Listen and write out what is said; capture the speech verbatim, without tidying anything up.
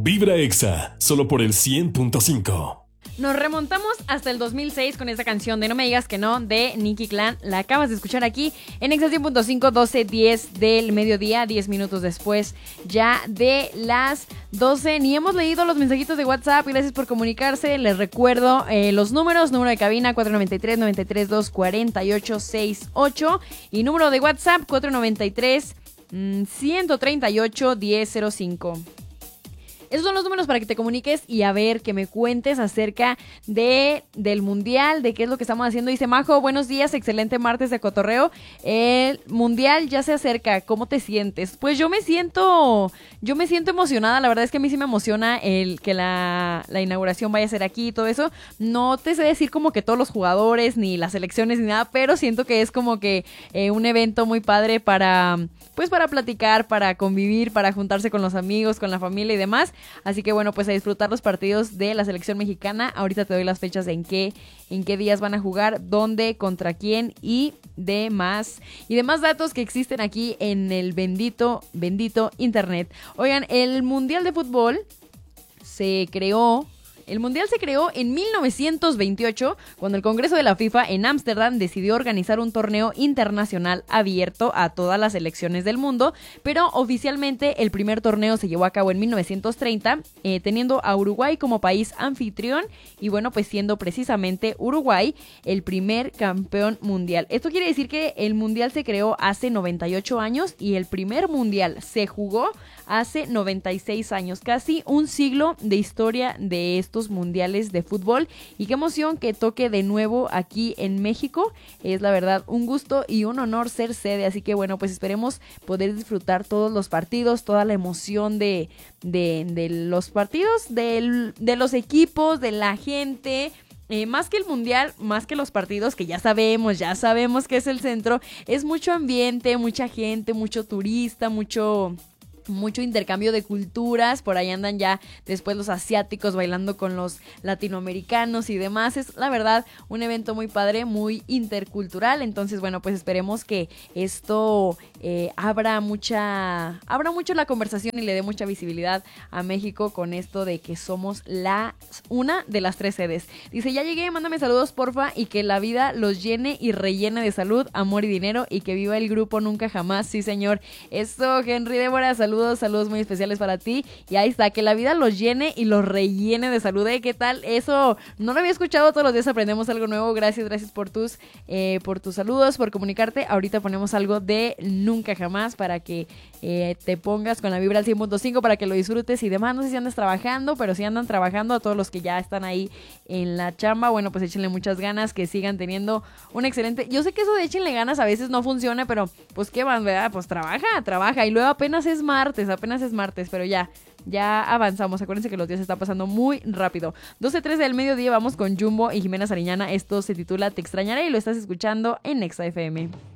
Vibra Exa, solo por el cien punto cinco. Nos remontamos hasta el dos mil seis con esta canción de No me digas que no, de Nicky Clan. La acabas de escuchar aquí en Exa cien punto cinco, doce diez del mediodía, diez minutos después ya de las doce. Ni hemos leído los mensajitos de WhatsApp. Gracias por comunicarse. Les recuerdo eh, los números. Número de cabina cuatro nueve tres, nueve tres dos, cuatro ocho seis ocho. Y número de WhatsApp cuatro nueve tres, uno tres ocho, uno cero cero cinco. Esos son los números para que te comuniques y a ver, que me cuentes acerca de del Mundial, de qué es lo que estamos haciendo. Dice Majo, buenos días, excelente martes de cotorreo. El Mundial ya se acerca, ¿cómo te sientes? Pues yo me siento, yo me siento emocionada, la verdad es que a mí sí me emociona el que la, la inauguración vaya a ser aquí y todo eso. No te sé decir como que todos los jugadores, ni las selecciones, ni nada, pero siento que es como que eh, un evento muy padre para, pues para platicar, para convivir, para juntarse con los amigos, con la familia y demás. Así que bueno, pues a disfrutar los partidos de la selección mexicana. Ahorita te doy las fechas de en qué, en qué días van a jugar, dónde, contra quién y demás. Y demás datos que existen aquí en el bendito, bendito internet. Oigan, el Mundial de Fútbol se creó... El Mundial se creó en mil novecientos veintiocho, cuando el Congreso de la FIFA en Ámsterdam decidió organizar un torneo internacional abierto a todas las selecciones del mundo, pero oficialmente el primer torneo se llevó a cabo en mil novecientos treinta, eh, teniendo a Uruguay como país anfitrión y bueno, pues siendo precisamente Uruguay el primer campeón mundial. Esto quiere decir que el Mundial se creó hace noventa y ocho años y el primer Mundial se jugó hace noventa y seis años, casi un siglo de historia de estos mundiales de fútbol. Y qué emoción que toque de nuevo aquí en México. Es la verdad un gusto y un honor ser sede, así que bueno, pues esperemos poder disfrutar todos los partidos, toda la emoción de, de, de los partidos, de, de los equipos, de la gente. Eh, más que el mundial, más que los partidos que ya sabemos, ya sabemos que es el centro, es mucho ambiente, mucha gente, mucho turista, mucho... mucho intercambio de culturas. Por ahí andan ya después los asiáticos bailando con los latinoamericanos y demás. Es la verdad un evento muy padre, muy intercultural. Entonces bueno, pues esperemos que esto eh, abra mucha abra mucho la conversación y le dé mucha visibilidad a México con esto de que somos la una de las tres sedes. Dice, ya llegué, mándame saludos porfa y que la vida los llene y rellene de salud, amor y dinero y que viva el grupo nunca jamás. Sí señor, eso Henry Débora, saludos. Saludos, saludos muy especiales para ti. Y ahí está, que la vida los llene y los rellene de salud. ¿Eh? ¿Qué tal? Eso no lo había escuchado, todos los días aprendemos algo nuevo. Gracias, gracias por tus, eh, por tus saludos, por comunicarte. Ahorita ponemos algo de Nunca Jamás para que eh, te pongas con la vibra al cien punto cinco para que lo disfrutes y demás. No sé si andas trabajando, pero si andan trabajando, a todos los que ya están ahí en la chamba, bueno, pues échenle muchas ganas, que sigan teniendo un excelente... Yo sé que eso de échenle ganas a veces no funciona, pero pues qué van, ¿verdad? Pues trabaja, trabaja. Y luego apenas es martes, apenas es martes, pero ya, ya avanzamos. Acuérdense que los días se están pasando muy rápido. doce trece del mediodía, vamos con Jumbo y Jimena Sariñana. Esto se titula Te extrañaré y lo estás escuchando en Exa F M.